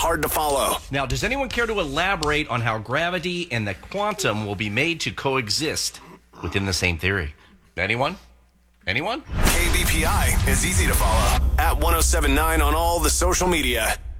hard to follow. Now, does anyone care to elaborate on how gravity and the quantum will be made to coexist within the same theory? Anyone? Anyone? KBPI is easy to follow at 1079 on all the social media.